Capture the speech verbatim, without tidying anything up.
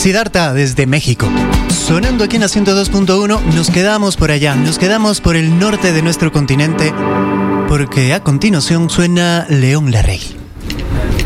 Siddhartha desde México. Sonando aquí en la ciento dos punto uno, nos quedamos por allá, nos quedamos por el norte de nuestro continente, porque a continuación suena León Larregui.